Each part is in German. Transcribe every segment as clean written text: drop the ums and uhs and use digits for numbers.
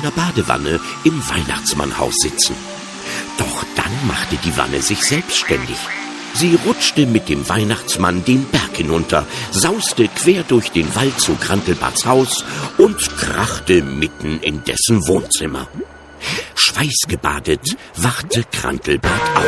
einer Badewanne im Weihnachtsmannhaus sitzen. Doch dann machte die Wanne sich selbstständig. Sie rutschte mit dem Weihnachtsmann den Berg hinunter, sauste quer durch den Wald zu Krantelbarts Haus und krachte mitten in dessen Wohnzimmer. Schweißgebadet wachte Krantelbart auf.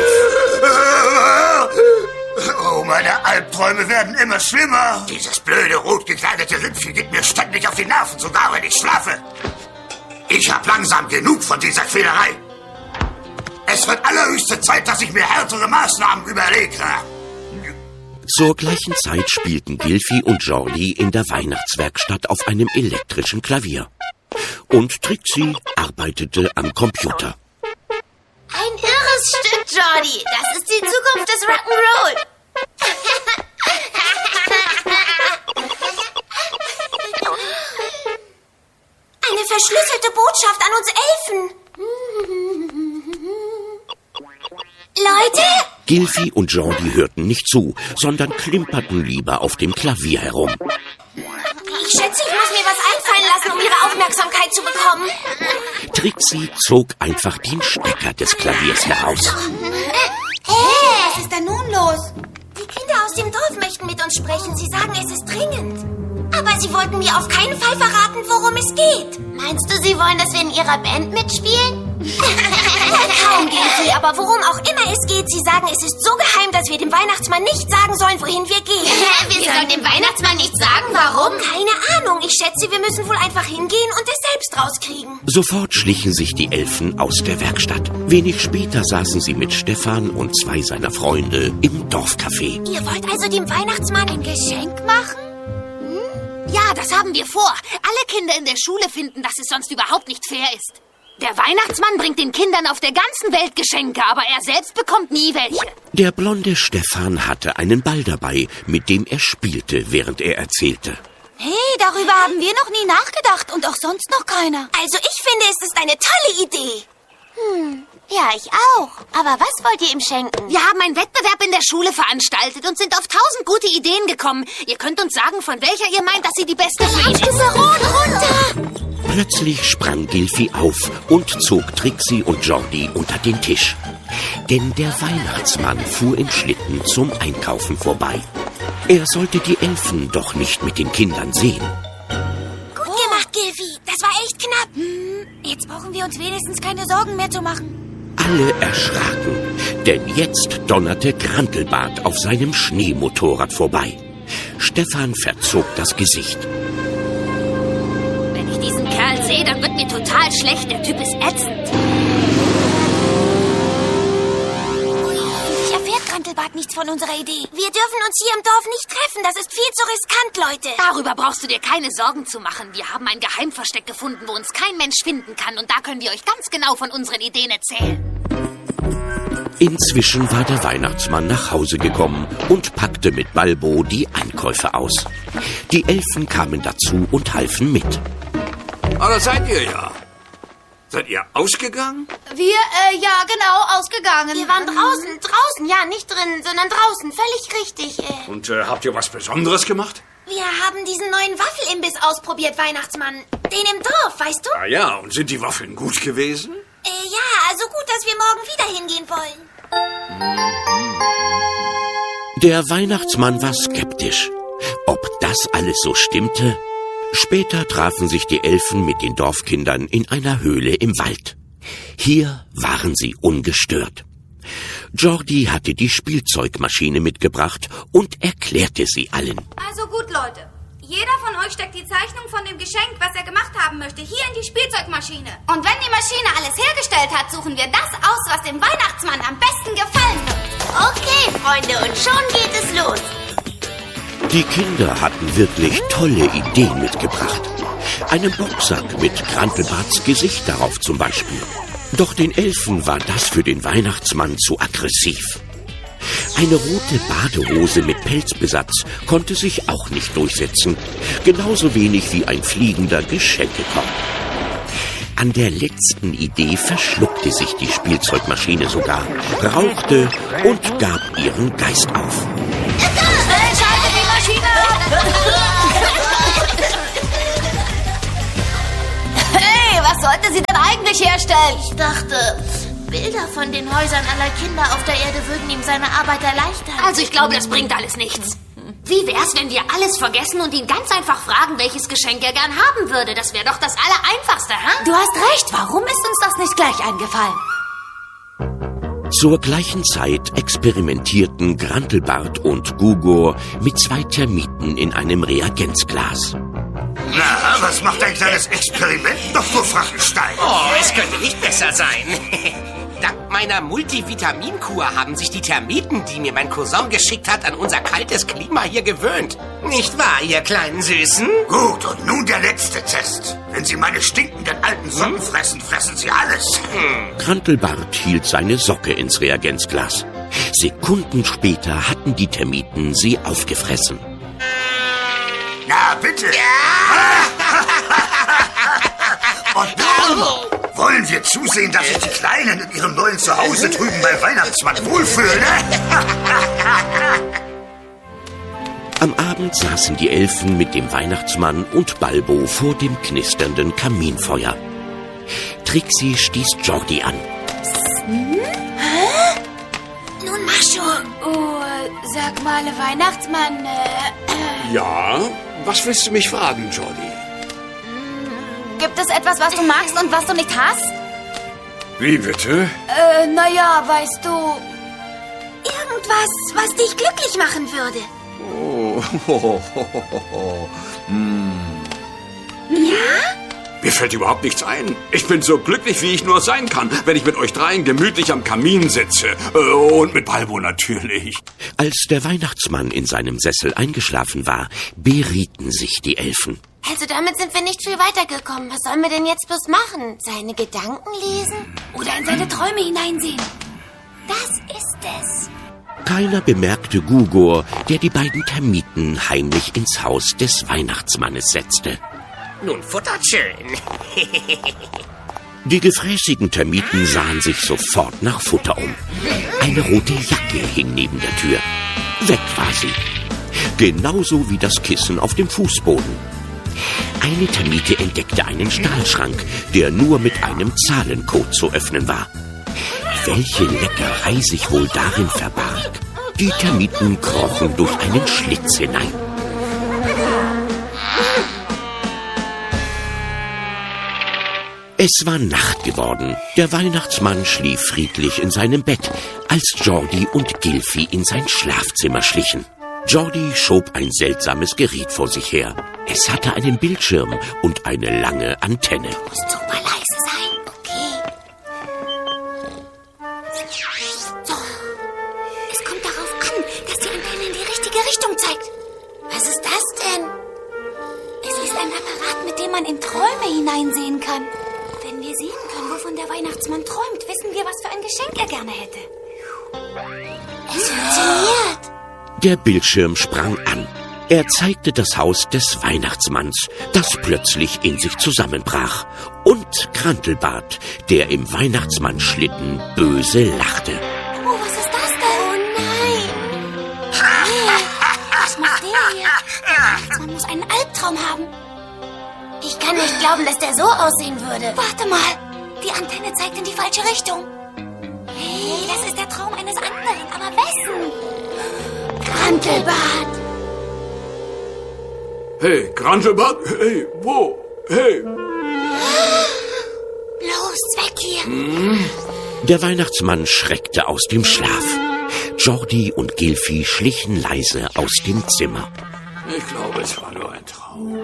Oh, meine Albträume werden immer schlimmer. Dieses blöde, rot gekleidete Rüpfchen geht mir ständig auf die Nerven, sogar wenn ich schlafe. Ich hab langsam genug von dieser Quälerei. Es wird allerhöchste Zeit, dass ich mir härtere Maßnahmen überlege. Zur gleichen Zeit spielten Gilfi und Jordi in der Weihnachtswerkstatt auf einem elektrischen Klavier. Und Trixie arbeitete am Computer. Ein irres Stück, Jordi. Das ist die Zukunft des Rock'n'Roll. Eine verschlüsselte Botschaft an uns Elfen. Leute! Gilfi und Jordi hörten nicht zu, sondern klimperten lieber auf dem Klavier herum. Ich schätze, ich muss mir was einfallen lassen, um ihre Aufmerksamkeit zu bekommen. Trixie zog einfach den Stecker des Klaviers heraus. Hey, was ist da nun los? Die Kinder aus dem Dorf möchten mit uns sprechen. Sie sagen, es ist dringend. Aber sie wollten mir auf keinen Fall verraten, worum es geht. Meinst du, sie wollen, dass wir in ihrer Band mitspielen? Kaum, Gilfi, aber worum auch immer es geht, sie sagen, es ist so geheim, dass wir dem Weihnachtsmann nicht sagen sollen, wohin wir gehen. Wir sollen dem Weihnachtsmann nicht sagen, warum? Keine Ahnung. Ich schätze, wir müssen wohl einfach hingehen und es selbst rauskriegen. Sofort schlichen sich die Elfen aus der Werkstatt. Wenig später saßen sie mit Stefan und zwei seiner Freunde im Dorfcafé. Ihr wollt also dem Weihnachtsmann ein Geschenk machen? Ja, das haben wir vor. Alle Kinder in der Schule finden, dass es sonst überhaupt nicht fair ist. Der Weihnachtsmann bringt den Kindern auf der ganzen Welt Geschenke, aber er selbst bekommt nie welche. Der blonde Stefan hatte einen Ball dabei, mit dem er spielte, während er erzählte. Hey, darüber haben wir noch nie nachgedacht und auch sonst noch keiner. Also ich finde, es ist eine tolle Idee. Ja, ich auch. Aber was wollt ihr ihm schenken? Wir haben einen Wettbewerb in der Schule veranstaltet und sind auf 1000 gute Ideen gekommen. Ihr könnt uns sagen, von welcher ihr meint, dass sie die beste für ihn ist. Runter! Plötzlich sprang Gilfi auf und zog Trixie und Jordi unter den Tisch. Denn der Weihnachtsmann fuhr im Schlitten zum Einkaufen vorbei. Er sollte die Elfen doch nicht mit den Kindern sehen. Gut gemacht, Gilfi. Das war echt knapp. Jetzt brauchen wir uns wenigstens keine Sorgen mehr zu machen. Alle erschraken, denn jetzt donnerte Krantelbart auf seinem Schneemotorrad vorbei. Stefan verzog das Gesicht. Wenn ich diesen Kerl sehe, dann wird mir total schlecht. Der Typ ist ätzend. Ich erfährt Krantelbart nichts von unserer Idee. Wir dürfen uns hier im Dorf nicht treffen. Das ist viel zu riskant, Leute. Darüber brauchst du dir keine Sorgen zu machen. Wir haben ein Geheimversteck gefunden, wo uns kein Mensch finden kann. Und da können wir euch ganz genau von unseren Ideen erzählen. Inzwischen war der Weihnachtsmann nach Hause gekommen und packte mit Balbo die Einkäufe aus. Die Elfen kamen dazu und halfen mit. Ah, da seid ihr ja. Seid ihr ausgegangen? Wir, ja, genau, ausgegangen. Wir waren draußen, ja, nicht drin, sondern draußen, völlig richtig. Und habt ihr was Besonderes gemacht? Wir haben diesen neuen Waffelimbiss ausprobiert, Weihnachtsmann. Den im Dorf, weißt du? Ah ja, und sind die Waffeln gut gewesen? Ja, so gut, dass wir morgen wieder hingehen wollen. Der Weihnachtsmann war skeptisch. Ob das alles so stimmte? Später trafen sich die Elfen mit den Dorfkindern in einer Höhle im Wald. Hier waren sie ungestört. Jordi hatte die Spielzeugmaschine mitgebracht und erklärte sie allen. Also gut, Leute. Jeder von euch steckt die Zeichnung von dem Geschenk, was er gemacht haben möchte, hier in die Spielzeugmaschine. Und wenn die Maschine alles hergestellt hat, suchen wir das aus, was dem Weihnachtsmann am besten gefallen wird. Okay, Freunde, und schon geht es los. Die Kinder hatten wirklich tolle Ideen mitgebracht. Einen Boxsack mit Krantelbarts Gesicht darauf zum Beispiel. Doch den Elfen war das für den Weihnachtsmann zu aggressiv. Eine rote Badehose mit Pelzbesatz konnte sich auch nicht durchsetzen. Genauso wenig wie ein fliegender Geschenkekorb. An der letzten Idee verschluckte sich die Spielzeugmaschine sogar, rauchte und gab ihren Geist auf. Schalte die Maschine ab! Hey, was Was sollte sie denn eigentlich herstellen? Ich dachte, Bilder von den Häusern aller Kinder auf der Erde würden ihm seine Arbeit erleichtern. Also ich glaube, das bringt alles nichts. Wie wär's, wenn wir alles vergessen und ihn ganz einfach fragen, welches Geschenk er gern haben würde? Das wäre doch das Allereinfachste, hä? Du hast recht. Warum ist uns das nicht gleich eingefallen? Zur gleichen Zeit experimentierten Grantelbart und Gugor mit 2 Termiten in einem Reagenzglas. Na, was macht ein kleines Experiment, Dr. Frankenstein? Oh, es könnte nicht besser sein. Dank meiner Multivitaminkur haben sich die Termiten, die mir mein Cousin geschickt hat, an unser kaltes Klima hier gewöhnt. Nicht wahr, ihr kleinen Süßen? Gut, und nun der letzte Test. Wenn Sie meine stinkenden alten Socken fressen, fressen Sie alles. Grantelbart hielt seine Socke ins Reagenzglas. Sekunden später hatten die Termiten sie aufgefressen. Na, bitte. Und nun wollen wir zusehen, dass sich die Kleinen in ihrem neuen Zuhause drüben beim Weihnachtsmann wohlfühlen, ne? Am Abend saßen die Elfen mit dem Weihnachtsmann und Balbo vor dem knisternden Kaminfeuer. Trixie stieß Jordi an. Nun mach schon. Oh, sag mal, Weihnachtsmann, Ja? Was willst du mich fragen, Jordi? gibt es etwas, was du magst und was du nicht hast? Wie bitte? Naja, weißt du... Irgendwas, was dich glücklich machen würde. Mir fällt überhaupt nichts ein. Ich bin so glücklich, wie ich nur sein kann, wenn ich mit euch dreien gemütlich am Kamin sitze. Und mit Balbo natürlich. Als der Weihnachtsmann in seinem Sessel eingeschlafen war, berieten sich die Elfen. Also damit sind wir nicht viel weitergekommen. Was sollen wir denn jetzt bloß machen? Seine Gedanken lesen? Oder in seine Träume hineinsehen. Das ist es. Keiner bemerkte Gugor, der die beiden Termiten heimlich ins Haus des Weihnachtsmannes setzte. Nun futtert schön. Die gefräßigen Termiten sahen sich sofort nach Futter um. Eine rote Jacke hing neben der Tür. Weg war sie. Genauso wie das Kissen auf dem Fußboden. Eine Termite entdeckte einen Stahlschrank, der nur mit einem Zahlencode zu öffnen war. Welche Leckerei sich wohl darin verbarg? Die Termiten krochen durch einen Schlitz hinein. Es war Nacht geworden. Der Weihnachtsmann schlief friedlich in seinem Bett, als Jordi und Gilfi in sein Schlafzimmer schlichen. Jordi schob ein seltsames Gerät vor sich her. Es hatte einen Bildschirm und eine lange Antenne. Du musst super leise sein, okay? So. Es kommt darauf an, dass die Antenne in die richtige Richtung zeigt. Was ist das denn? Es ist ein Apparat, mit dem man in Träume hineinsehen kann. Wenn wir sehen können, wovon der Weihnachtsmann träumt, wissen wir, was für ein Geschenk er gerne hätte. Es funktioniert. Der Bildschirm sprang an. Er zeigte das Haus des Weihnachtsmanns, das plötzlich in sich zusammenbrach. Und Grantelbart, der im Weihnachtsmann-Schlitten böse lachte. Oh, was ist das denn? Oh nein. Was macht der hier? Der Weihnachtsmann muss einen Albtraum haben. Ich kann nicht glauben, dass der so aussehen würde. Warte mal, die Antenne zeigt in die falsche Richtung. Hey, das ist der Traum eines anderen, aber wessen? Grantelbart. Hey, Grantelbart? Hey, wo? Hey. Los, weg hier. Der Weihnachtsmann schreckte aus dem Schlaf. Jordi und Gilfi schlichen leise aus dem Zimmer. Ich glaube, es war nur ein Traum.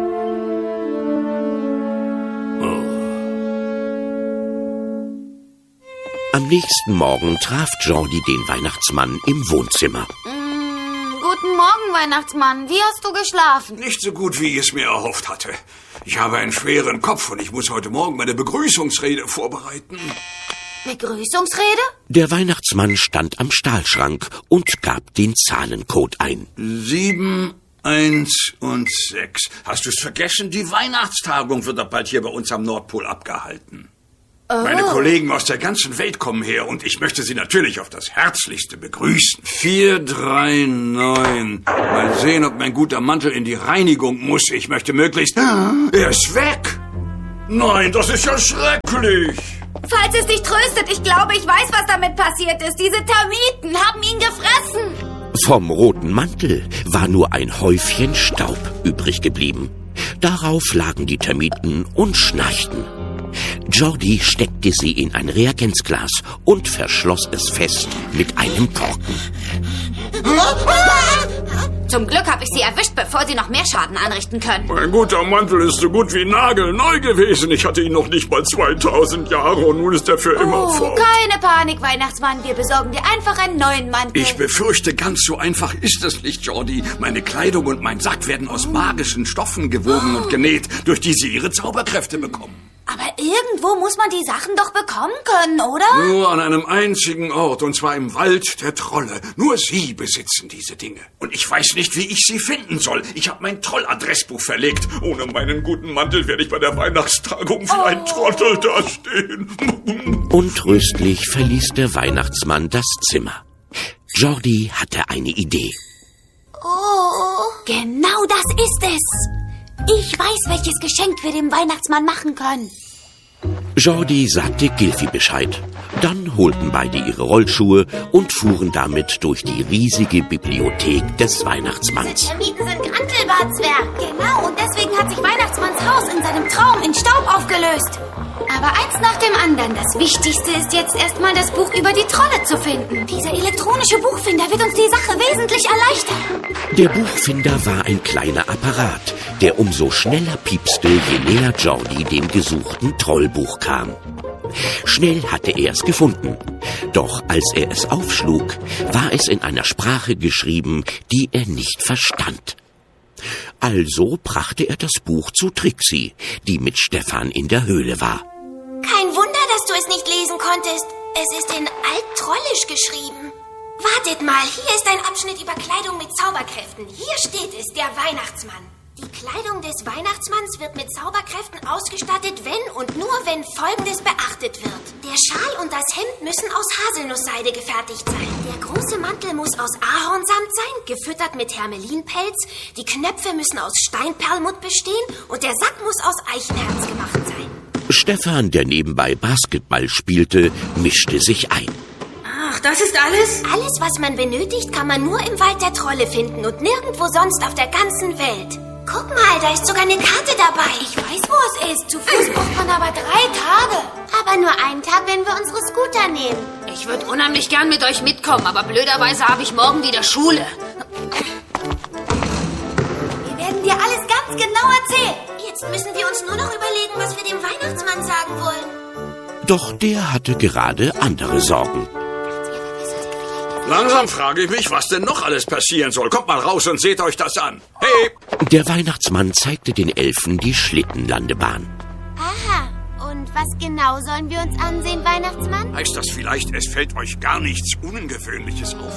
Am nächsten Morgen traf Jordi den Weihnachtsmann im Wohnzimmer. Guten Morgen, Weihnachtsmann. Wie hast du geschlafen? Nicht so gut, wie ich es mir erhofft hatte. Ich habe einen schweren Kopf und ich muss heute Morgen meine Begrüßungsrede vorbereiten. Begrüßungsrede? Der Weihnachtsmann stand am Stahlschrank und gab den Zahlencode ein. 7, 1 und 6. Hast du es vergessen? Die Weihnachtstagung wird doch bald hier bei uns am Nordpol abgehalten. Meine Kollegen aus der ganzen Welt kommen her und ich möchte sie natürlich auf das Herzlichste begrüßen. 4, 3, 9. Mal sehen, ob mein guter Mantel in die Reinigung muss. Ich möchte möglichst... Er ist weg! Nein, das ist ja schrecklich. Falls es dich tröstet, ich glaube, ich weiß, was damit passiert ist. Diese Termiten haben ihn gefressen. Vom roten Mantel war nur ein Häufchen Staub übrig geblieben. Darauf lagen die Termiten und schnarchten. Jordi steckte sie in ein Reagenzglas und verschloss es fest mit einem Korken. Zum Glück habe ich sie erwischt, bevor sie noch mehr Schaden anrichten können. Mein guter Mantel ist so gut wie nagelneu gewesen. Ich hatte ihn noch nicht mal 2000 Jahre und nun ist er für immer fort. Keine Panik, Weihnachtsmann. Wir besorgen dir einfach einen neuen Mantel. Ich befürchte, ganz so einfach ist es nicht, Jordi. Meine Kleidung und mein Sack werden aus magischen Stoffen gewoben und genäht, durch die sie ihre Zauberkräfte bekommen. Aber irgendwo muss man die Sachen doch bekommen können, oder? Nur an einem einzigen Ort, und zwar im Wald der Trolle. Nur sie besitzen diese Dinge. Und ich weiß nicht, wie ich sie finden soll. Ich habe mein Trolladressbuch verlegt. Ohne meinen guten Mantel werde ich bei der Weihnachtstagung wie ein Trottel dastehen. Untröstlich verließ der Weihnachtsmann das Zimmer. Jordi hatte eine Idee. Oh, Genau das ist es. Ich weiß, welches Geschenk wir dem Weihnachtsmann machen können. Jordi sagte Gilfi Bescheid. Dann holten beide ihre Rollschuhe und fuhren damit durch die riesige Bibliothek des Weihnachtsmanns. Termiten sind Grantelbarts Werk. Genau, und deswegen hat sich Weihnachtsmanns Haus in seinem Traum in Staub aufgelöst. Aber eins nach dem anderen. Das Wichtigste ist jetzt erstmal das Buch über die Trolle zu finden. Dieser elektronische Buchfinder wird uns die Sache wesentlich erleichtern. Der Buchfinder war ein kleiner Apparat, der umso schneller piepste, je näher Jordi dem gesuchten Trollbuch kam. Schnell hatte er es gefunden. Doch als er es aufschlug, war es in einer Sprache geschrieben, die er nicht verstand. Also brachte er das Buch zu Trixie, die mit Stefan in der Höhle war. Kein Wunder, dass du es nicht lesen konntest. Es ist in Alttrollisch geschrieben. Wartet mal, hier ist ein Abschnitt über Kleidung mit Zauberkräften. Hier steht es, der Weihnachtsmann. Die Kleidung des Weihnachtsmanns wird mit Zauberkräften ausgestattet, wenn und nur wenn Folgendes beachtet wird. Der Schal und das Hemd müssen aus Haselnussseide gefertigt sein. Der große Mantel muss aus Ahornsamt sein, gefüttert mit Hermelinpelz. Die Knöpfe müssen aus Steinperlmutt bestehen und der Sack muss aus Eichenherz gemacht sein. Stefan, der nebenbei Basketball spielte, mischte sich ein. Ach, das ist alles? Alles, was man benötigt, kann man nur im Wald der Trolle finden und nirgendwo sonst auf der ganzen Welt. Guck mal, da ist sogar eine Karte dabei. Ich weiß, wo es ist. Zu Fuß braucht man aber 3 Tage. Aber nur einen Tag, wenn wir unsere Scooter nehmen. Ich würde unheimlich gern mit euch mitkommen, aber blöderweise habe ich morgen wieder Schule. Wir werden dir alles ganz genau erzählen. Jetzt müssen wir uns nur noch überlegen, was wir dem Weihnachtsmann sagen wollen. Doch der hatte gerade andere Sorgen. Langsam frage ich mich, was denn noch alles passieren soll. Kommt mal raus und seht euch das an. Hey! Der Weihnachtsmann zeigte den Elfen die Schlittenlandebahn. Aha, und was genau sollen wir uns ansehen, Weihnachtsmann? Heißt das vielleicht, es fällt euch gar nichts Ungewöhnliches auf?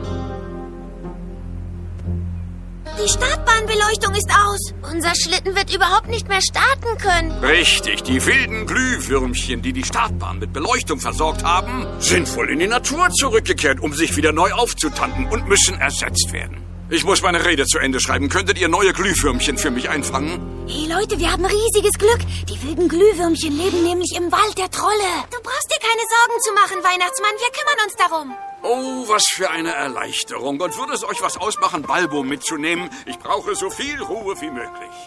Die Startbahnbeleuchtung ist aus. Unser Schlitten wird überhaupt nicht mehr starten können. Richtig, die wilden Glühwürmchen, die die Startbahn mit Beleuchtung versorgt haben, sind wohl in die Natur zurückgekehrt, um sich wieder neu aufzutanken und müssen ersetzt werden. Ich muss meine Rede zu Ende schreiben. Könntet ihr neue Glühwürmchen für mich einfangen? Hey Leute, wir haben riesiges Glück. Die wilden Glühwürmchen leben nämlich im Wald der Trolle. Du brauchst dir keine Sorgen zu machen, Weihnachtsmann. Wir kümmern uns darum. Oh, was für eine Erleichterung. Und würde es euch was ausmachen, Balbo mitzunehmen? Ich brauche so viel Ruhe wie möglich.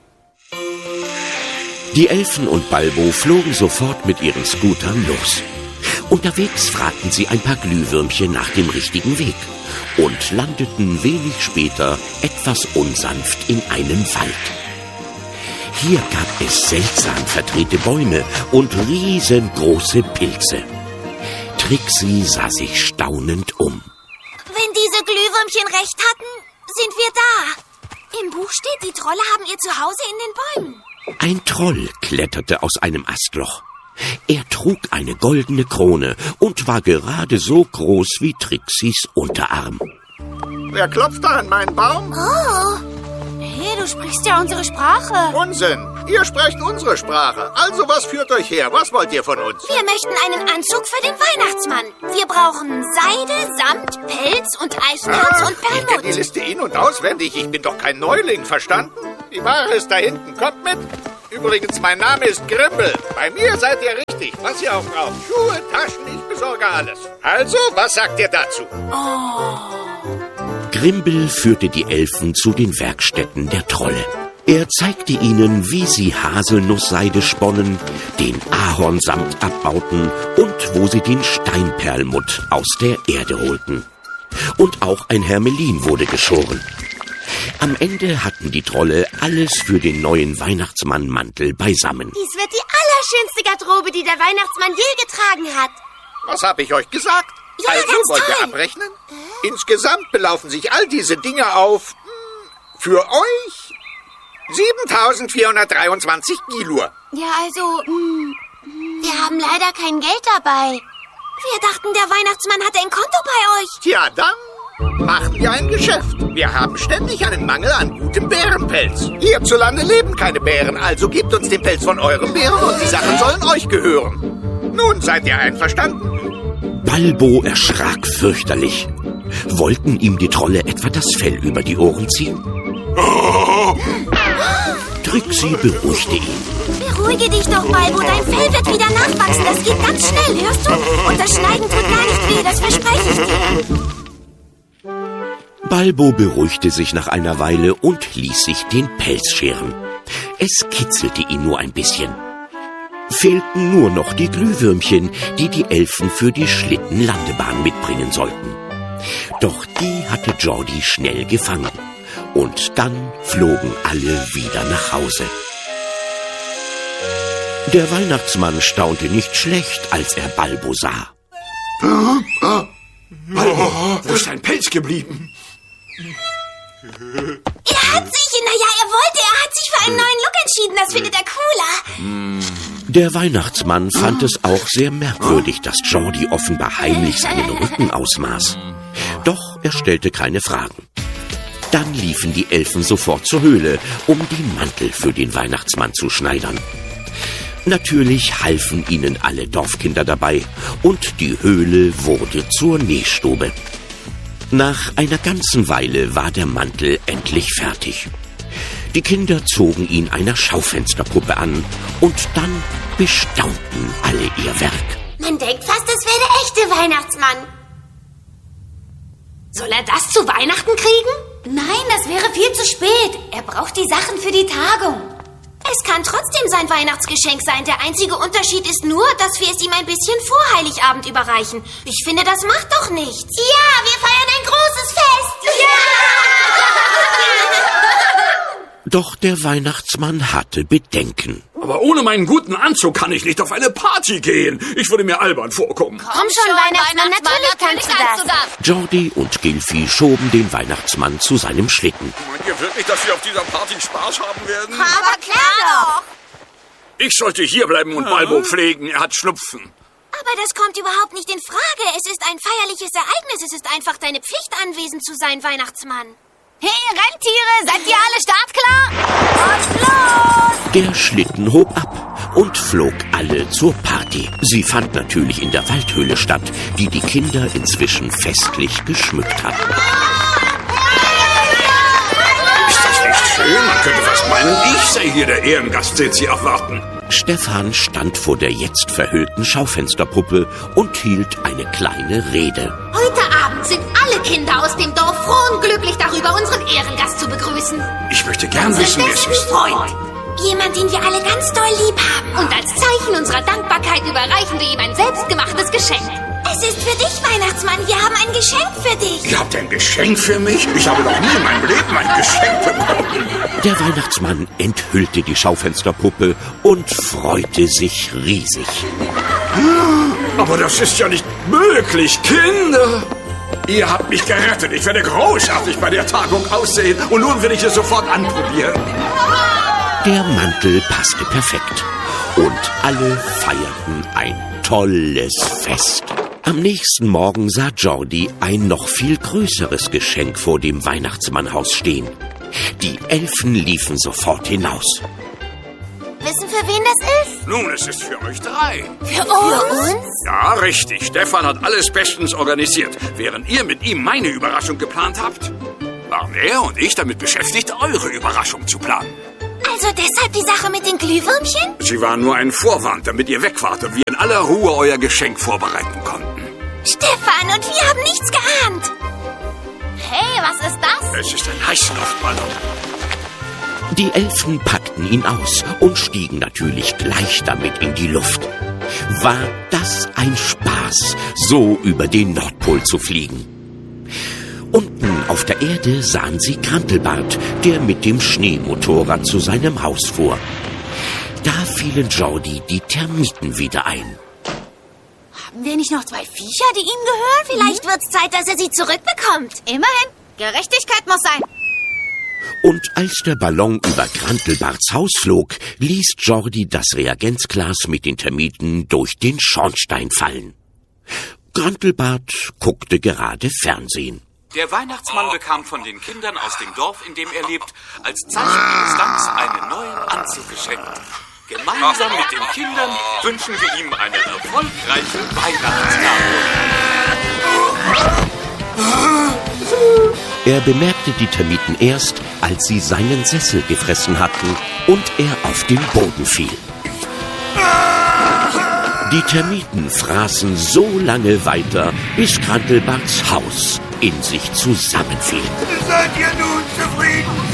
Die Elfen und Balbo flogen sofort mit ihren Scootern los. Unterwegs fragten sie ein paar Glühwürmchen nach dem richtigen Weg und landeten wenig später etwas unsanft in einem Wald. Hier gab es seltsam verdrehte Bäume und riesengroße Pilze. Trixie sah sich staunend um. Wenn diese Glühwürmchen recht hatten, sind wir da. Im Buch steht, die Trolle haben ihr Zuhause in den Bäumen. Ein Troll kletterte aus einem Astloch. Er trug eine goldene Krone und war gerade so groß wie Trixies Unterarm. Wer klopft da an meinen Baum? Oh, Hey, du sprichst ja unsere Sprache. Unsinn! Ihr sprecht unsere Sprache. Also was führt euch her? Was wollt ihr von uns? wir möchten einen Anzug für den Weihnachtsmann. Wir brauchen Seide, Samt, Pelz und Eichenherz und Ich kenne die Perlmutt. Liste in- und auswendig. Ich bin doch kein Neuling, verstanden? Die Ware ist da hinten. Kommt mit. Übrigens, mein Name ist Grimbel. Bei mir seid ihr richtig. Was ihr auch braucht. Schuhe, Taschen, ich besorge alles. Also, was sagt ihr dazu? Grimbel führte die Elfen zu den Werkstätten der Trolle. Er zeigte ihnen, wie sie Haselnussseide sponnen, den Ahornsamt abbauten und wo sie den Steinperlmutt aus der Erde holten. Und auch ein Hermelin wurde geschoren. Am Ende hatten die Trolle alles für den neuen Weihnachtsmann-Mantel beisammen. Dies wird die allerschönste Garderobe, die der Weihnachtsmann je getragen hat. Was habe ich euch gesagt? Ja, also, ganz wollt ihr toll. abrechnen? Insgesamt belaufen sich all diese Dinge auf, für euch, 7.423 Gilur. Ja, also, wir haben leider kein Geld dabei. Wir dachten, der Weihnachtsmann hatte ein Konto bei euch. Tja, dann machen wir ein Geschäft. Wir haben ständig einen Mangel an gutem Bärenpelz. Hierzulande leben keine Bären, also gebt uns den Pelz von eurem Bären und die Sachen sollen euch gehören. Nun seid ihr einverstanden? Balbo erschrak fürchterlich. Wollten ihm die Trolle etwa das Fell über die Ohren ziehen? Trixie beruhigte ihn. Beruhige dich doch, Balbo. Dein Fell wird wieder nachwachsen. Das geht ganz schnell, hörst du? Und das Schneiden tut gar nicht weh, das verspreche ich dir. Balbo beruhigte sich nach einer Weile und ließ sich den Pelz scheren. Es kitzelte ihn nur ein bisschen. Fehlten nur noch die Glühwürmchen, die die Elfen für die Schlittenlandebahn mitbringen sollten. Doch die hatte Geordie schnell gefangen. Und dann flogen alle wieder nach Hause. Der Weihnachtsmann staunte nicht schlecht, als er Balbo sah. Balbo, wo ist dein Pelz geblieben? Er hat sich für einen neuen Look entschieden. Das findet er cooler. Der Weihnachtsmann fand es auch sehr merkwürdig, dass Geordie offenbar heimlich seinen Rücken ausmaß. Doch er stellte keine Fragen. Dann liefen die Elfen sofort zur Höhle, um den Mantel für den Weihnachtsmann zu schneidern. Natürlich halfen ihnen alle Dorfkinder dabei und die Höhle wurde zur Nähstube. Nach einer ganzen Weile war der Mantel endlich fertig. Die Kinder zogen ihn einer Schaufensterpuppe an und dann bestaunten alle ihr Werk. Man denkt fast, es wäre der echte Weihnachtsmann. Soll er das zu Weihnachten kriegen? Nein, das wäre viel zu spät. Er braucht die Sachen für die Tagung. Es kann trotzdem sein Weihnachtsgeschenk sein. Der einzige Unterschied ist nur, dass wir es ihm ein bisschen vor Heiligabend überreichen. Ich finde, das macht doch nichts. Ja, wir feiern ein großes Fest. Doch der Weihnachtsmann hatte Bedenken. Aber ohne meinen guten Anzug kann ich nicht auf eine Party gehen. Ich würde mir albern vorkommen. Komm schon, Weihnachtsmann, natürlich kannst du das. Geordie und Gilfi schoben den Weihnachtsmann zu seinem Schlitten. Meint ihr wirklich, dass wir auf dieser Party Spaß haben werden? Aber klar doch. Ich sollte hierbleiben und Balbo pflegen. Er hat Schnupfen. Aber das kommt überhaupt nicht in Frage. Es ist ein feierliches Ereignis. Es ist einfach deine Pflicht, anwesend zu sein, Weihnachtsmann. Hey, Rentiere, seid ihr alle startklar? Und los! Der Schlitten hob ab und flog alle zur Party. Sie fand natürlich in der Waldhöhle statt, die die Kinder inzwischen festlich geschmückt hatten. Ist das nicht schön? Man könnte fast meinen, ich sei hier der Ehrengast, den Sie erwarten. Stefan stand vor der jetzt verhüllten Schaufensterpuppe und hielt eine kleine Rede. Heute Abend sind alle Kinder aus dem Dorf froh und glücklich darüber, unseren Ehrengast zu begrüßen. Ich möchte gern wissen, wer es ist. Freund. Jemand, den wir alle ganz doll lieb haben. Und als Zeichen unserer Dankbarkeit überreichen wir ihm ein selbstgemachtes Geschenk. Es ist für dich, Weihnachtsmann. Wir haben ein Geschenk für dich. Ihr habt ein Geschenk für mich? Ich habe noch nie in meinem Leben ein Geschenk bekommen. Der Weihnachtsmann enthüllte die Schaufensterpuppe und freute sich riesig. Aber das ist ja nicht möglich, Kinder. Ihr habt mich gerettet. Ich werde großartig bei der Tagung aussehen. Und nun will ich es sofort anprobieren. Der Mantel passte perfekt. Und alle feierten ein tolles Fest. Am nächsten Morgen sah Geordie ein noch viel größeres Geschenk vor dem Weihnachtsmannhaus stehen. Die Elfen liefen sofort hinaus. Wissen, für wen das ist? Nun, es ist für euch drei. Für uns? Ja, richtig. Stefan hat alles bestens organisiert. Während ihr mit ihm meine Überraschung geplant habt, waren er und ich damit beschäftigt, eure Überraschung zu planen. Also deshalb die Sache mit den Glühwürmchen? Sie war nur ein Vorwand, damit ihr weg wart und wir in aller Ruhe euer Geschenk vorbereiten konnten. Stefan, und wir haben nichts geahnt. Hey, was ist das? Es ist ein Heißluftballon. Die Elfen packten ihn aus und stiegen natürlich gleich damit in die Luft. War das ein Spaß, so über den Nordpol zu fliegen. Unten auf der Erde sahen sie Grantelbart, der mit dem Schneemotorrad zu seinem Haus fuhr. Da fielen Jordi die Termiten wieder ein. Haben wir nicht noch 2 Viecher, die ihm gehören? Vielleicht wird's Zeit, dass er sie zurückbekommt. Immerhin, Gerechtigkeit muss sein. Und als der Ballon über Grantelbarts Haus flog, ließ Jordi das Reagenzglas mit den Termiten durch den Schornstein fallen. Grantelbart guckte gerade Fernsehen. Der Weihnachtsmann bekam von den Kindern aus dem Dorf, in dem er lebt, als Zeichen ihres Danks einen neuen Anzug geschenkt. Gemeinsam mit den Kindern wünschen wir ihm eine erfolgreiche Weihnachtstage. Er bemerkte die Termiten erst, als sie seinen Sessel gefressen hatten und er auf den Boden fiel. Die Termiten fraßen so lange weiter, bis Grantelbarts Haus in sich zusammenfiel. Seid ihr nun zufrieden?